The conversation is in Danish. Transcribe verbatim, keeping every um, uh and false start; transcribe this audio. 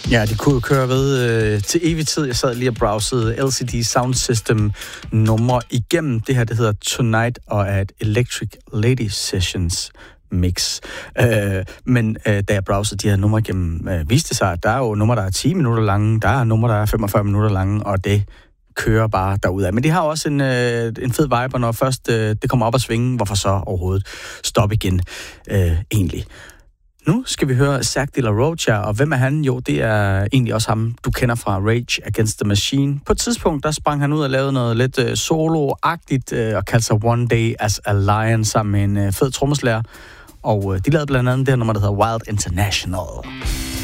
Ja, de kunne jo køre ved øh, til evig tid. Jeg sad lige og browsede L C D Sound System nummer igennem. Det her, det hedder Tonight og er et Electric Lady Sessions mix. Øh, men øh, da jeg browsede de her numre igennem, øh, viste det sig, at der er jo numre, der er ti minutter lange, der er numre, der er femogfyrre minutter lange, og det kører bare derudad. Men de har også en, øh, en fed vibe, og når først øh, det kommer op at svinge, hvorfor så overhovedet stoppe igen øh, egentlig. Nu skal vi høre Zack de la Rocha, og hvem er han? Jo, det er egentlig også ham, du kender fra Rage Against the Machine. På et tidspunkt, der sprang han ud og lavede noget lidt uh, solo-agtigt, uh, og kaldte sig One Day as a Lion sammen med en uh, fed trommeslager. Og uh, de lavede blandt andet det her nummer, der hedder Wild International.